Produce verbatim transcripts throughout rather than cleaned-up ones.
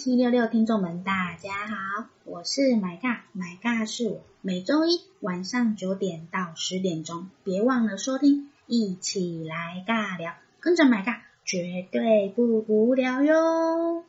七六六听众们大家好，我是买尬，买尬是我，每周一晚上九点到十点钟，别忘了收听，一起来尬聊，跟着买尬绝对不无聊哟。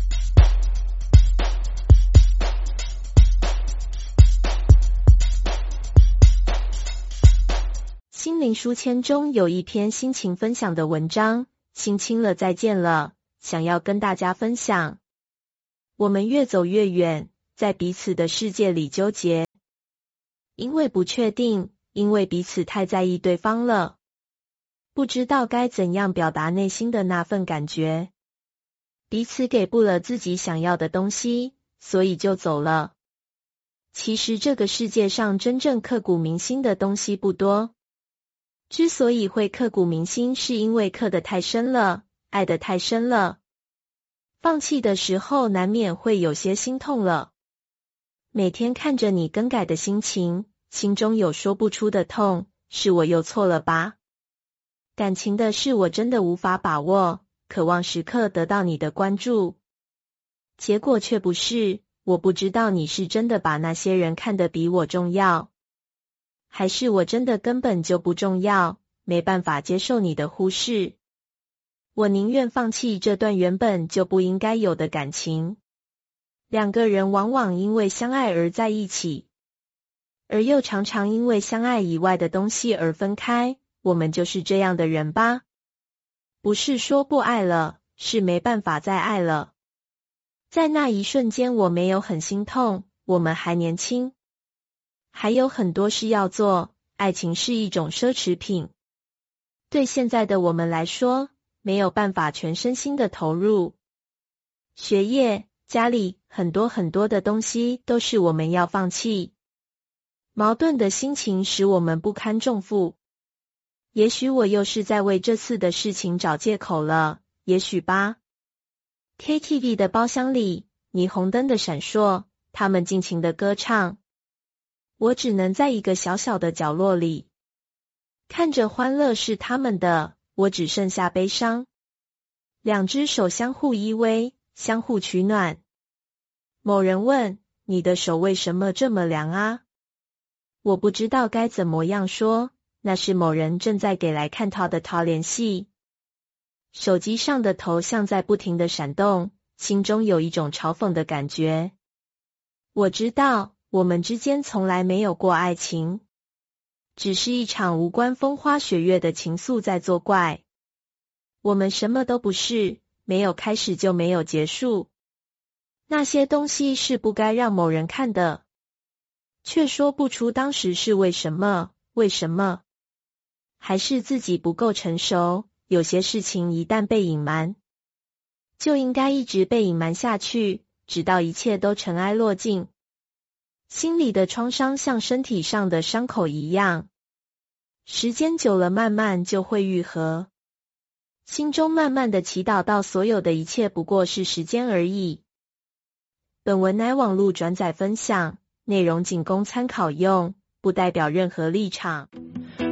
心灵书签中有一篇心情分享的文章，心清了再见了，想要跟大家分享。我们越走越远，在彼此的世界里纠结，因为不确定，因为彼此太在意对方了，不知道该怎样表达内心的那份感觉，彼此给不了自己想要的东西，所以就走了。其实这个世界上真正刻骨铭心的东西不多，之所以会刻骨铭心，是因为刻得太深了，爱得太深了，放弃的时候难免会有些心痛了。每天看着你更改的心情，心中有说不出的痛，是我又错了吧？感情的事我真的无法把握，渴望时刻得到你的关注，结果却不是，我不知道你是真的把那些人看得比我重要，还是我真的根本就不重要，没办法接受你的忽视。我宁愿放弃这段原本就不应该有的感情。两个人往往因为相爱而在一起，而又常常因为相爱以外的东西而分开，我们就是这样的人吧？不是说不爱了，是没办法再爱了。在那一瞬间我没有很心痛，我们还年轻，还有很多事要做，爱情是一种奢侈品。对现在的我们来说，没有办法全身心的投入，学业、家里很多很多的东西都是我们要放弃。矛盾的心情使我们不堪重负。也许我又是在为这次的事情找借口了，也许吧。K T V 的包厢里，霓虹灯的闪烁，他们尽情的歌唱。我只能在一个小小的角落里，看着欢乐是他们的，我只剩下悲伤。两只手相互依偎，相互取暖。某人问，你的手为什么这么凉啊？我不知道该怎么样说，那是某人正在给来看他的他联系。手机上的头像在不停的闪动，心中有一种嘲讽的感觉。我知道，我们之间从来没有过爱情，只是一场无关风花雪月的情愫在作怪。我们什么都不是，没有开始就没有结束。那些东西是不该让某人看的，却说不出当时是为什么，为什么？还是自己不够成熟，有些事情一旦被隐瞒，就应该一直被隐瞒下去，直到一切都尘埃落尽。心里的创伤像身体上的伤口一样，时间久了慢慢就会愈合。心中慢慢的祈祷到所有的一切不过是时间而已。本文乃网络转载分享，内容仅供参考用，不代表任何立场。